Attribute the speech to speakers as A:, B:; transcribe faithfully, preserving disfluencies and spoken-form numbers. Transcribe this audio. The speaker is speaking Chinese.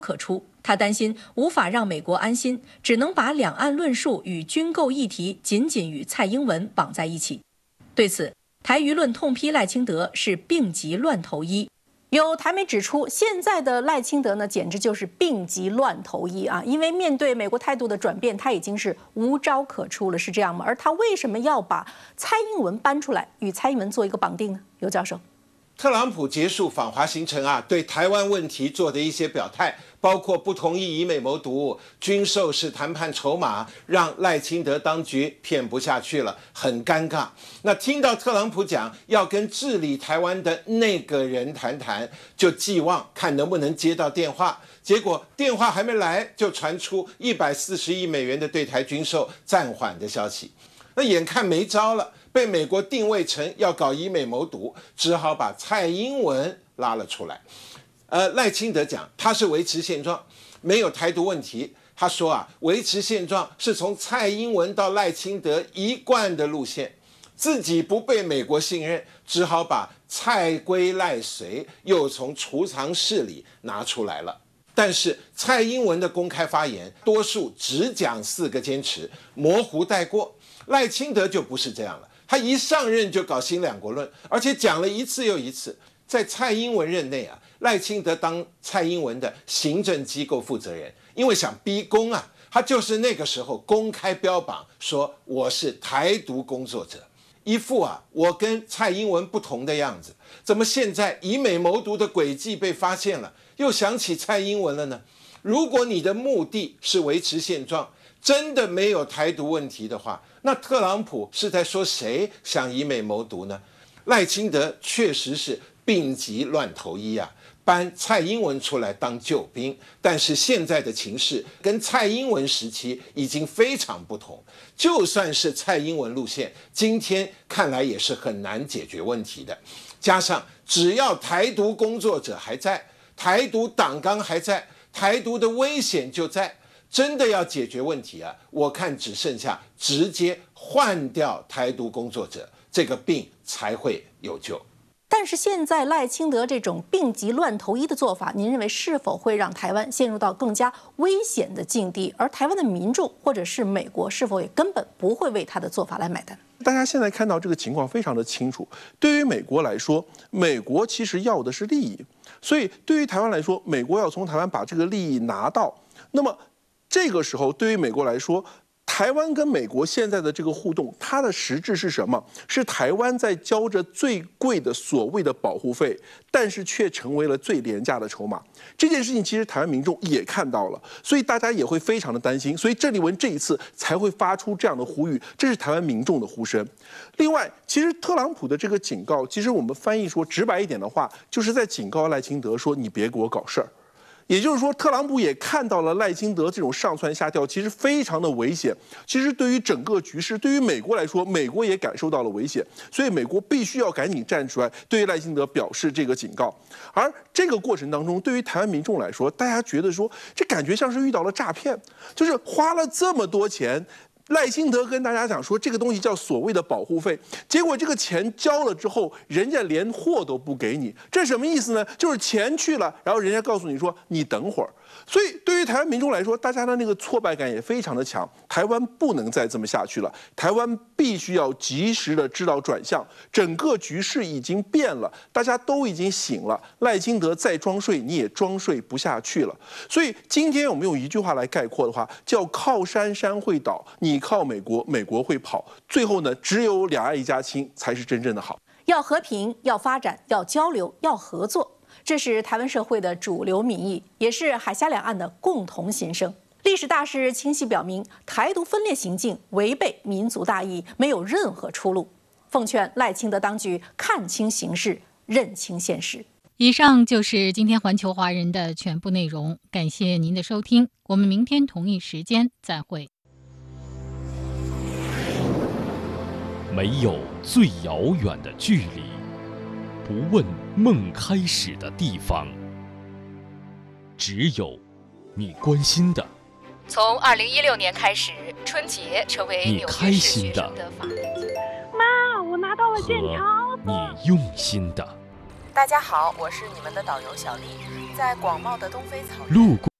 A: 可出。他担心无法让美国安心，只能把两岸论述与军购议题紧紧与蔡英文绑在一起。对此，台舆论痛批赖清德是病急乱投医。有台媒指出，现在的赖清德呢，简直就是病急乱投医啊！因为面对美国态度的转变，他已经是无招可出了，是这样吗？而他为什么要把蔡英文搬出来，与蔡英文做一个绑定呢？尤教授。
B: 特朗普结束访华行程啊，对台湾问题做的一些表态，包括不同意以美谋独，军售是谈判筹码，让赖清德当局骗不下去了，很尴尬。那听到特朗普讲要跟治理台湾的那个人谈谈，就寄望看能不能接到电话。结果电话还没来，就传出一百四十亿美元的对台军售暂缓的消息。那眼看没招了，被美国定位成要搞以美谋独，只好把蔡英文拉了出来。呃，赖清德讲他是维持现状，没有台独问题。他说啊，维持现状是从蔡英文到赖清德一贯的路线，自己不被美国信任，只好把蔡归赖随又从储藏室里拿出来了。但是蔡英文的公开发言，多数只讲四个坚持，模糊带过。赖清德就不是这样了，他一上任就搞新两国论，而且讲了一次又一次。在蔡英文任内啊，赖清德当蔡英文的行政机构负责人，因为想逼宫啊，他就是那个时候公开标榜说我是台独工作者，一副啊我跟蔡英文不同的样子。怎么现在以美谋独的诡计被发现了，又想起蔡英文了呢？如果你的目的是维持现状，真的没有台独问题的话，那特朗普是在说谁想以美谋独呢？赖清德确实是病急乱投医啊，搬蔡英文出来当救兵。但是现在的情势跟蔡英文时期已经非常不同，就算是蔡英文路线，今天看来也是很难解决问题的。加上只要台独工作者还在，台独党纲还在，台独的危险就在。真的要解决问题啊，我看只剩下直接换掉台独工作者，这个病才会有救。
A: 但是现在赖清德这种病急乱投医的做法，您认为是否会让台湾陷入到更加危险的境地？而台湾的民众或者是美国，是否也根本不会为他的做法来买单？
C: 大家现在看到这个情况非常的清楚。对于美国来说，美国其实要的是利益，所以对于台湾来说，美国要从台湾把这个利益拿到，那么这个时候，对于美国来说，台湾跟美国现在的这个互动，它的实质是什么？是台湾在交着最贵的所谓的保护费，但是却成为了最廉价的筹码。这件事情其实台湾民众也看到了，所以大家也会非常的担心。所以郑丽文这一次才会发出这样的呼吁，这是台湾民众的呼声。另外，其实特朗普的这个警告，其实我们翻译说直白一点的话，就是在警告赖清德说：“你别给我搞事儿。”也就是说，特朗普也看到了赖清德这种上蹿下跳，其实非常的危险。其实对于整个局势，对于美国来说，美国也感受到了危险，所以美国必须要赶紧站出来，对于赖清德表示这个警告。而这个过程当中，对于台湾民众来说，大家觉得说，这感觉像是遇到了诈骗，就是花了这么多钱。赖清德跟大家讲说，这个东西叫所谓的保护费，结果这个钱交了之后，人家连货都不给你，这什么意思呢？就是钱去了，然后人家告诉你说你等会儿。所以对于台湾民众来说，大家的那个挫败感也非常的强。台湾不能再这么下去了，台湾必须要及时的知道转向，整个局势已经变了，大家都已经醒了。赖清德再装睡，你也装睡不下去了。所以今天我们用一句话来概括的话，叫靠山山会倒，你靠美国，美国会跑。最后呢，只有两岸一家亲才是真正的好。
A: 要和平，要发展，要交流，要合作。这是台湾社会的主流民意，也是海峡两岸的共同心声。历史大势清晰表明，台独分裂行径违背民族大义，没有任何出路。奉劝赖清德当局看清形势，认清现实。
D: 以上就是今天环球华人的全部内容，感谢您的收听，我们明天同一时间再会。
E: 没有最遥远的距离，不问梦开始的地方，只有你关心的。
F: 从二零一六年开始，春节成为
E: 你开心的。
F: 的法定节日。
G: 妈，我拿到了剑条。
E: 你用心的。
G: 大家好，我是你们的导游小丽，在广袤的东非草原。
E: 路过